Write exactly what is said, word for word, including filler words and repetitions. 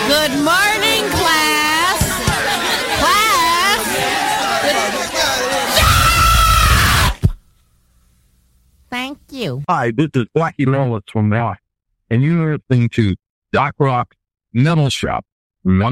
Good morning, class. Class. Good- Thank you. Hi, this is Blackie Lawless from Rock, and you're listening to Doc Rock Metal Shop.